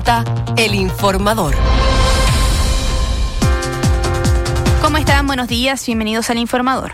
presenta El Informador. ¿Cómo están? Buenos días, bienvenidos al Informador.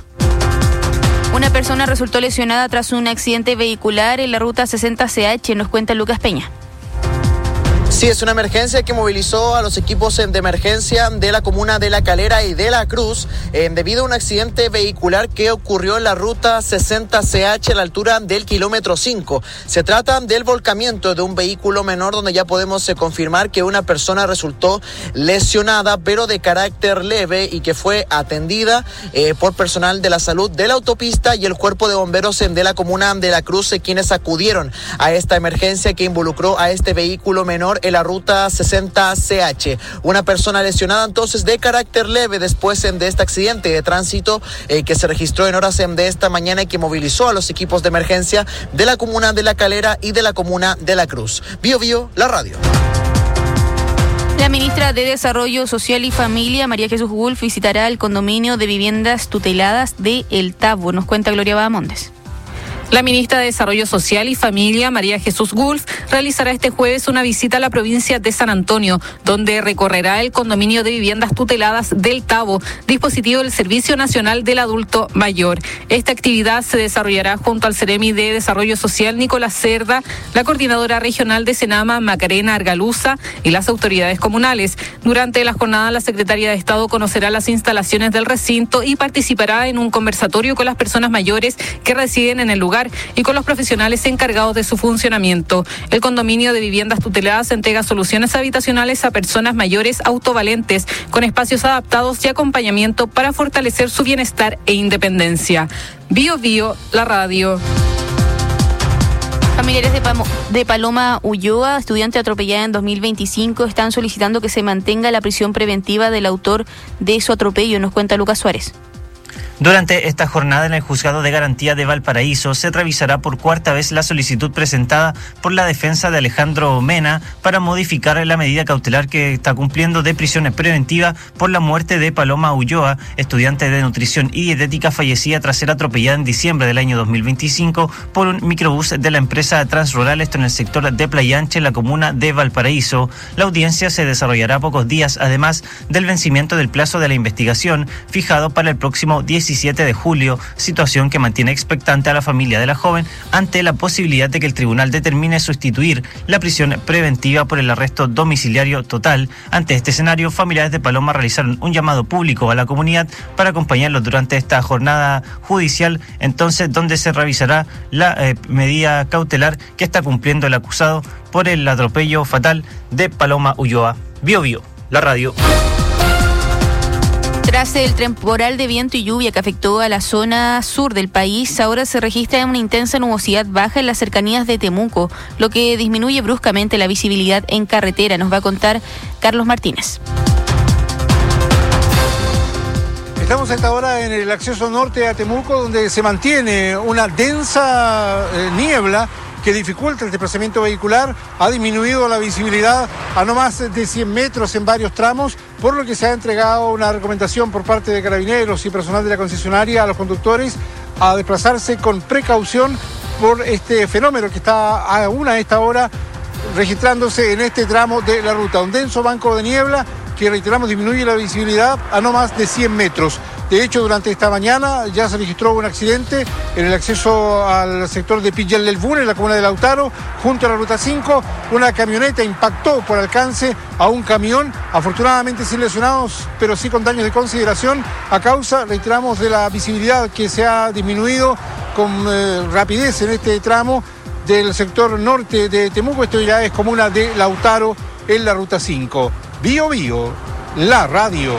Una persona resultó lesionada tras un accidente vehicular en la ruta 60CH, nos cuenta Lucas Peña. Sí, es una emergencia que movilizó a los equipos de emergencia de la comuna de La Calera y de La Cruz debido a un accidente vehicular que ocurrió en la ruta 60CH a la altura del kilómetro 5. Se trata del volcamiento de un vehículo menor donde ya podemos confirmar que una persona resultó lesionada, pero de carácter leve y que fue atendida por personal de la salud de la autopista y el cuerpo de bomberos de la comuna de La Cruz, quienes acudieron a esta emergencia que involucró a este vehículo menor en la ruta 60CH. Una persona lesionada entonces de carácter leve después de este accidente de tránsito que se registró en horas de esta mañana y que movilizó a los equipos de emergencia de la comuna de La Calera y de la comuna de La Cruz. Bio Bio, la radio. La ministra de Desarrollo Social y Familia, María Jesús Gulf, visitará el condominio de viviendas tuteladas de El Tabo, nos cuenta Gloria Bahamondes. La ministra de Desarrollo Social y Familia, María Jesús Gulf, realizará este jueves una visita a la provincia de San Antonio, donde recorrerá el condominio de viviendas tuteladas del Tabo, dispositivo del Servicio Nacional del Adulto Mayor. Esta actividad se desarrollará junto al Ceremi de Desarrollo Social, Nicolás Cerda, la coordinadora regional de Senama, Macarena Argaluza, y las autoridades comunales. Durante la jornada, la secretaria de Estado conocerá las instalaciones del recinto y participará en un conversatorio con las personas mayores que residen en el lugar y con los profesionales encargados de su funcionamiento. El condominio de viviendas tuteladas entrega soluciones habitacionales a personas mayores autovalentes con espacios adaptados y acompañamiento para fortalecer su bienestar e independencia. Bio Bio, la radio. Familiares de Paloma Ulloa, estudiante atropellada en 2025, están solicitando que se mantenga la prisión preventiva del autor de su atropello, nos cuenta Lucas Suárez. Durante esta jornada en el Juzgado de Garantía de Valparaíso se revisará por cuarta vez la solicitud presentada por la defensa de Alejandro Mena para modificar la medida cautelar que está cumpliendo de prisión preventiva por la muerte de Paloma Ulloa, estudiante de nutrición y dietética fallecida tras ser atropellada en diciembre del año 2025 por un microbús de la empresa Transrural, esto en el sector de Playa Ancha, en la comuna de Valparaíso. La audiencia se desarrollará pocos días, además del vencimiento del plazo de la investigación fijado para el próximo 17 de julio, situación que mantiene expectante a la familia de la joven ante la posibilidad de que el tribunal determine sustituir la prisión preventiva por el arresto domiciliario total. Ante este escenario, familiares de Paloma realizaron un llamado público a la comunidad para acompañarlos durante esta jornada judicial, entonces donde se revisará la medida cautelar que está cumpliendo el acusado por el atropello fatal de Paloma Ulloa. Bio Bio, la radio. Tras el temporal de viento y lluvia que afectó a la zona sur del país, ahora se registra una intensa nubosidad baja en las cercanías de Temuco, lo que disminuye bruscamente la visibilidad en carretera. Nos va a contar Carlos Martínez. Estamos a esta hora en el acceso norte a Temuco, donde se mantiene una densa niebla que dificulta el desplazamiento vehicular. Ha disminuido la visibilidad a no más de 100 metros en varios tramos, por lo que se ha entregado una recomendación por parte de carabineros y personal de la concesionaria a los conductores a desplazarse con precaución por este fenómeno que está aún a esta hora registrándose en este tramo de la ruta. Un denso banco de niebla que, reiteramos, disminuye la visibilidad a no más de 100 metros. De hecho, durante esta mañana ya se registró un accidente en el acceso al sector de Pillel del Bune, en la comuna de Lautaro, junto a la Ruta 5. Una camioneta impactó por alcance a un camión, afortunadamente sin lesionados, pero sí con daños de consideración, a causa, reiteramos, de la visibilidad que se ha disminuido con rapidez en este tramo del sector norte de Temuco. Esto ya es comuna de Lautaro, en la Ruta 5. Bio Bio, la radio.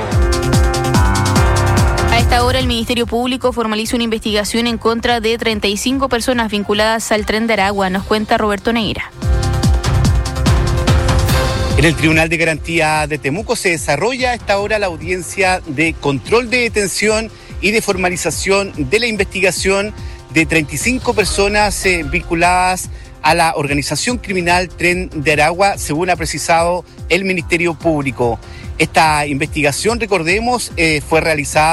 A esta hora el Ministerio Público formaliza una investigación en contra de 35 personas vinculadas al Tren de Aragua, nos cuenta Roberto Neira. En el Tribunal de Garantía de Temuco se desarrolla a esta hora la audiencia de control de detención y de formalización de la investigación de 35 personas vinculadas a la organización criminal Tren de Aragua, según ha precisado el Ministerio Público. Esta investigación, recordemos, fue realizada